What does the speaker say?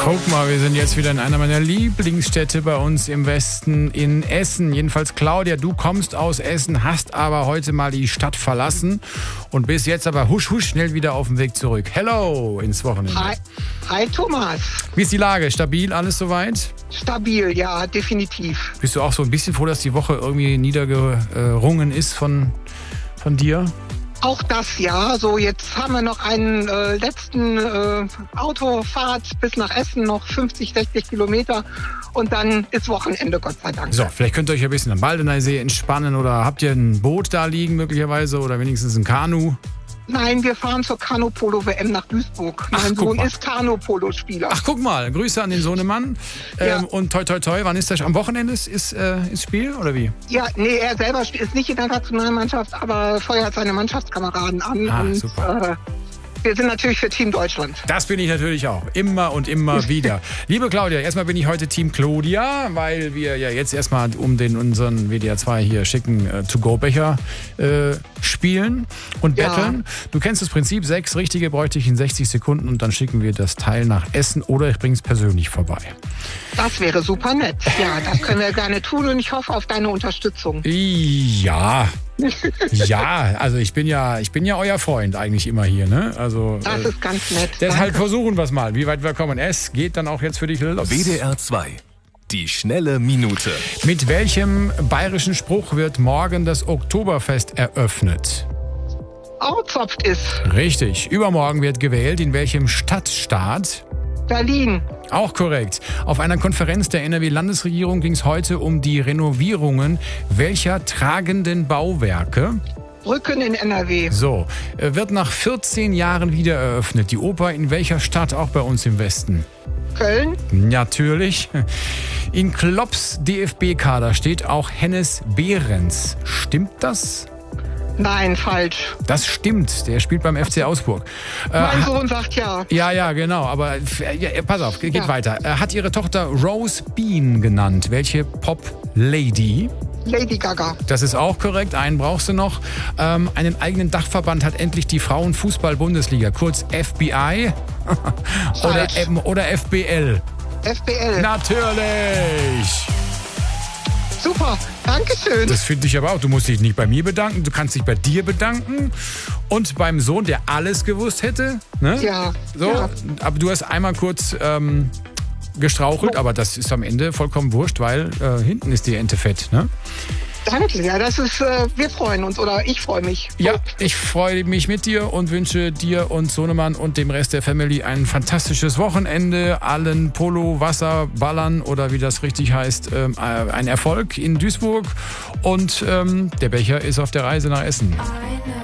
Guck mal, wir sind jetzt wieder in einer meiner Lieblingsstädte bei uns im Westen, in Essen. Jedenfalls, Claudia, du kommst aus Essen, hast aber heute mal die Stadt verlassen und bist jetzt aber husch schnell wieder auf dem Weg zurück. Hello ins Wochenende. Hi Thomas. Wie ist die Lage? Stabil, alles soweit? Stabil, ja, definitiv. Bist du auch so ein bisschen froh, dass die Woche irgendwie niedergerungen ist von dir? Auch das, ja. So, jetzt haben wir noch einen letzten Autofahrt bis nach Essen, noch 50, 60 Kilometer. Und dann ist Wochenende, Gott sei Dank. So, vielleicht könnt ihr euch ein bisschen am Baldeneysee entspannen oder habt ihr ein Boot da liegen möglicherweise oder wenigstens ein Kanu? Nein, wir fahren zur Kanu-Polo-WM nach Duisburg. Mein Sohn ist Kanu-Polo-Spieler. Ach, guck mal, Grüße an den Sohnemann. Ja. Und toi, toi, toi, wann ist das? Am Wochenende ist Spiel oder wie? Ja, nee, er selber ist nicht in der Nationalmannschaft, aber feuert seine Mannschaftskameraden an. Und super. Wir sind natürlich für Team Deutschland. Das bin ich natürlich auch. Immer und immer wieder. Liebe Claudia, erstmal bin ich heute Team Claudia, weil wir ja jetzt erstmal um unseren WDR 2 hier schicken To-Go-Becher spielen und betteln. Du kennst das Prinzip, 6 richtige bräuchte ich in 60 Sekunden und dann schicken wir das Teil nach Essen oder ich bringe es persönlich vorbei. Das wäre super nett. Ja, das können wir gerne tun und ich hoffe auf deine Unterstützung. Ja. Ja, also ich bin ja euer Freund eigentlich immer hier, ne? Also das ist ganz nett. Deshalb versuchen wir es mal, wie weit wir kommen. Es geht dann auch jetzt für dich los. WDR 2, die schnelle Minute. Mit welchem bayerischen Spruch wird morgen das Oktoberfest eröffnet? Auzopft ist. Richtig. Übermorgen wird gewählt. In welchem Stadtstaat? Berlin. Auch korrekt. Auf einer Konferenz der NRW-Landesregierung ging es heute um die Renovierungen welcher tragenden Bauwerke? Brücken in NRW. So, wird nach 14 Jahren wieder eröffnet. Die Oper in welcher Stadt, auch bei uns im Westen? Köln. Natürlich. In Klopps DFB-Kader steht auch Hennes Behrens. Stimmt das? Nein, falsch. Das stimmt, der spielt beim FC Augsburg. Mein Sohn sagt ja. Ja, genau, aber pass auf, geht weiter. Hat ihre Tochter Rose Bean genannt. Welche Pop-Lady? Lady Gaga. Das ist auch korrekt, einen brauchst du noch. Einen eigenen Dachverband hat endlich die Frauenfußball-Bundesliga, kurz FBI oder FBL. FBL. Natürlich. Super, Dankeschön. Das finde ich aber auch. Du musst dich nicht bei mir bedanken, du kannst dich bei dir bedanken und beim Sohn, der alles gewusst hätte. Ne? Ja. So, ja. Aber du hast einmal kurz gestrauchelt, aber das ist am Ende vollkommen wurscht, weil hinten ist die Ente fett. Ne? Danke, ja, das ist, wir freuen uns oder ich freue mich. Ja, ich freue mich mit dir und wünsche dir und Sohnemann und dem Rest der Family ein fantastisches Wochenende, allen Polo, Wasser, Ballern oder wie das richtig heißt, ein Erfolg in Duisburg und der Becher ist auf der Reise nach Essen.